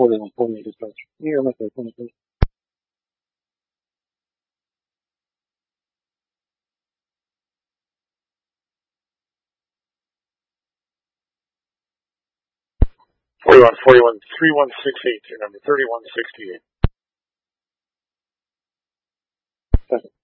4148 dispatch. Yeah, that's right. 3168, your number 3168.